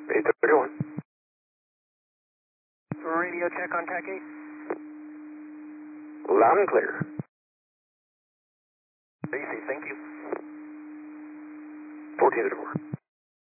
831. Radio check on TAC 8. Loud and clear. Easy, thank you. 1434.